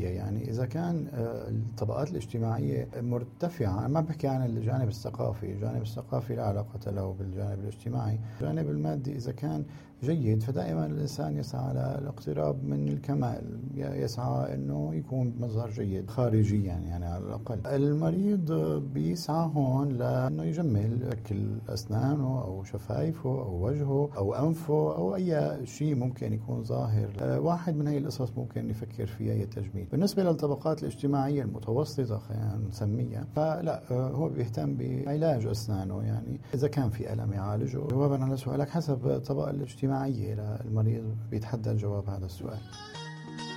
شوية. يعني إذا كان الطبقات الاجتماعية مرتفعة، أنا ما بحكي عن الجانب الثقافي، الجانب الثقافي لا علاقة له بالجانب الاجتماعي، الجانب المادي إذا كان جيد فدائما الإنسان يسعى على الاقتراب من الكمال، يسعى أنه يكون بمظهر جيد خارجيا يعني على الأقل. المريض بيسعى هون لأنه يجمل شكل أسنانه أو شفايفه أو وجهه أو أنفه أو أي شيء ممكن يكون ظاهر. واحد من هي القصص ممكن نفكر فيها هي التجميل. بالنسبة للطبقات الاجتماعية المتوسطة خلينا نسميها، فلا هو بيهتم بعلاج أسنانه، يعني إذا كان في ألم يعالجه. جوابا على سؤالك، حسب الطبقة الاجتماعية للمريض بيتحدد جواب هذا السؤال.